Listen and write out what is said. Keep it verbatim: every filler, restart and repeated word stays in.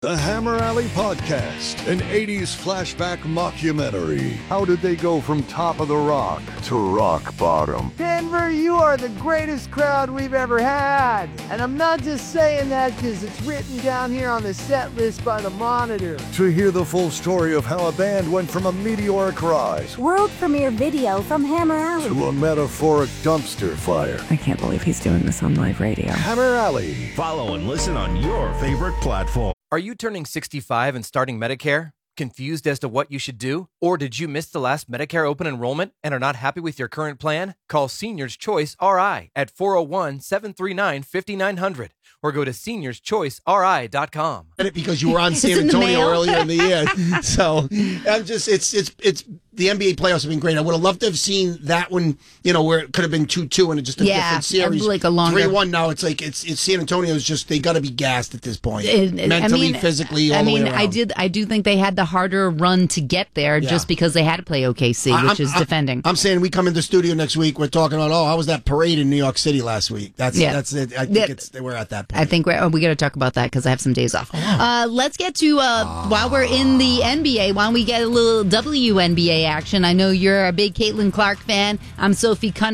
The Hammer Alley Podcast, an eighties flashback mockumentary. How did they go from top of the rock to rock bottom? Denver, you are the greatest crowd we've ever had. And I'm not just saying that because it's written down here on the set list by the Monitor. To hear the full story of how a band went from a meteoric rise, world premiere video from Hammer Alley, to a metaphoric dumpster fire. I can't believe he's doing this on live radio. Hammer Alley. Follow and listen on your favorite platform. Are you turning sixty-five and starting Medicare? Confused as to what you should do? Or did you miss the last Medicare open enrollment and are not happy with your current plan? Call Seniors Choice R I at four oh one, seven three nine, five nine zero zero or go to seniors choice r i dot com. Because you were on San Antonio earlier in the year. So I'm just, it's, it's, it's, the N B A playoffs have been great. I would have loved to have seen that one, you know, where it could have been two two and just a yeah, different series. like a longer three one now, it's like, it's, it's San Antonio's just, they got to be gassed at this point. It, it, Mentally, I mean, physically, all I mean, the way around. I did, I do think they had the harder run to get there Yeah. just because they had to play O K C, which I'm, is I'm, defending. I'm saying we come into the studio next week, we're talking about, oh, how was that parade in New York City last week? That's, Yeah. that's it. I think Yeah. it's, we're at that point. I think we're, oh, we got to talk about that because I have some days off. Uh, let's get to, uh, Ah. while we're in the N B A, why don't we get a little W N B A action? I know you're a big Caitlin Clark fan. I'm Sophie Cunningham.